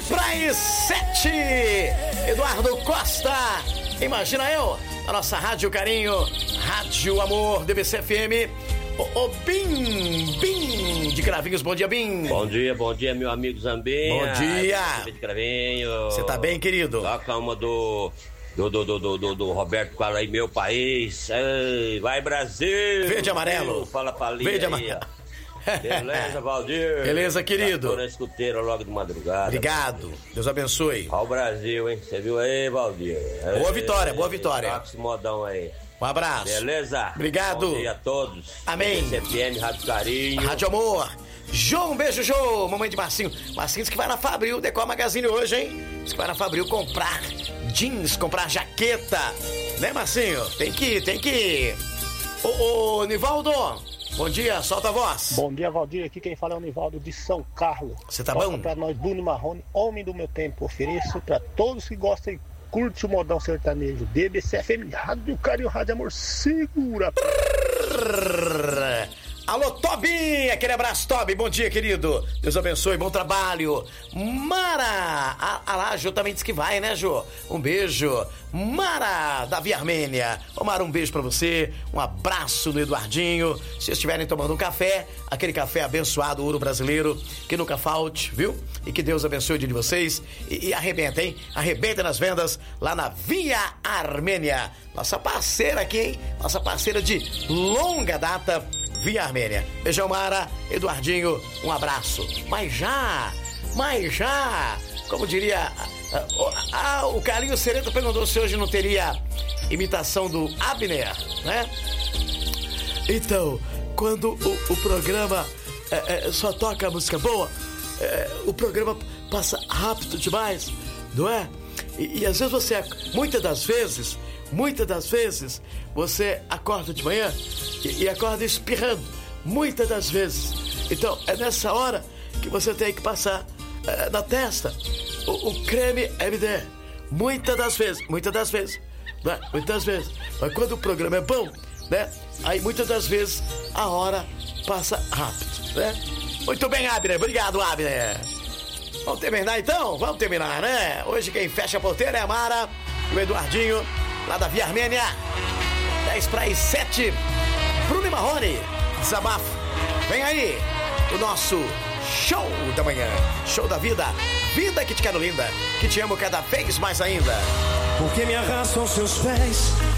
10 para as 7. Eduardo Costa, imagina eu, a nossa Rádio Carinho, Rádio Amor, DBC FM. O Bim de Cravinhos, bom dia, Bim. Bom dia, meu amigo Zambinha. Bom dia. De Cravinho. Você tá bem, querido? Toca uma do Roberto Carlos aí, meu país. Ei, vai Brasil. Verde e amarelo. Fala pra Lia. Verde e amarelo. Beleza, Valdir? Beleza, querido? Tô na escuteira logo de madrugada. Obrigado, Deus abençoe. Ó o Brasil, hein? Você viu aí, Valdir? Boa vitória, boa vitória. Toca esse modão aí. Um abraço. Beleza? Obrigado. Bom dia a todos. Amém. CPM, Rádio Carinho. Rádio Amor. Jô, um beijo, Jô. Mamãe de Marcinho. Marcinho disse que vai na Fabril, Decor Magazine hoje, hein? Diz que vai na Fabril comprar jeans, comprar jaqueta. Né, Marcinho? Tem que ir. Ô, Nivaldo. Bom dia, solta a voz. Bom dia, Valdir. Aqui quem fala é o Nivaldo de São Carlos. Você tá Toca bom? pra nós, Bruno Marrone, homem do meu tempo. Ofereço pra todos que gostam e curte o modão sertanejo. DBC FM, Rádio Carinho, Rádio Amor, segura. Alô, Tobi! Aquele abraço, Tobi. Bom dia, querido. Deus abençoe, bom trabalho. Mara! A Jô também disse que vai, né, Jô? Um beijo. Mara, da Via Armênia. Ô, Mara, um beijo pra você. Um abraço no Eduardinho. Se estiverem tomando um café, aquele café abençoado, ouro brasileiro, que nunca falte, viu? E que Deus abençoe o dia de vocês. E arrebenta, hein? Arrebenta nas vendas lá na Via Armênia. Nossa parceira aqui, hein? Nossa parceira de longa data, Via Armênia. Beijão, Mara, Eduardinho, um abraço. Mas já, como diria, o Carlinhos Sereno perguntou se hoje não teria imitação do Abner, né? Então, quando o programa só toca música boa, o programa passa rápido demais, não é? E às vezes muitas das vezes, você acorda de manhã e acorda espirrando. Muitas das vezes. Então, é nessa hora que você tem que passar na testa o creme MD. Muitas das vezes. Né? Muitas vezes. Mas quando o programa é bom, né? Aí muitas das vezes a hora passa rápido, né? Muito bem, Abner. Obrigado, Abner. Vamos terminar então? Vamos terminar, né? Hoje quem fecha a porteira é a Mara e o Eduardinho, lá da Via Armênia. 10 para as 7. Bruno Marrone, desabafo. Vem aí o nosso show da manhã. Show da vida. Vida que te quero linda. Que te amo cada vez mais ainda. Porque me arrastam seus pés